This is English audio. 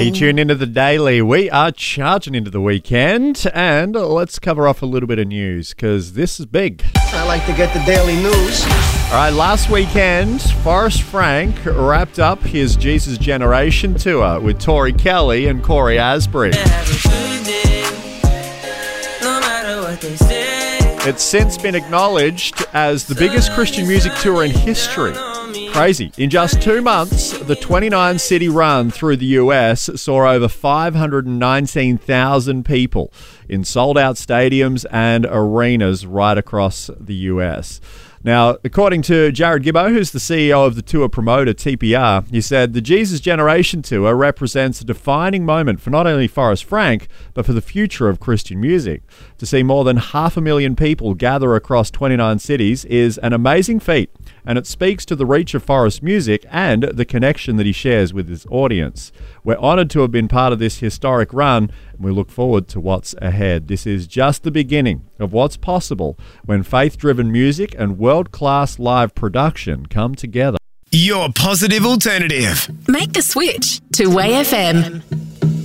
Are you tuned into the Daily? We are charging into the weekend, and let's cover off a little bit of news because this is big. I like to get the daily news. All right, last weekend, Forrest Frank wrapped up his Jesus Generation tour with Tori Kelly and Corey Asbury. It's since been acknowledged as the biggest Christian music tour in history. Crazy. In just 2 months, the 29-city run through the US saw over 519,000 people in sold-out stadiums and arenas right across the US. Now, according to Jared Gibbo, who's the CEO of the tour promoter TPR, he said the Jesus Generation Tour represents a defining moment for not only Forrest Frank, but for the future of Christian music. To see more than 500,000 people gather across 29 cities is an amazing feat, and it speaks to the reach of Forrest's music and the connection that he shares with his audience. We're honoured to have been part of this historic run, and we look forward to what's ahead. This is just the beginning of what's possible when faith-driven music and world-class live production come together. Your positive alternative. Make the switch to Way FM.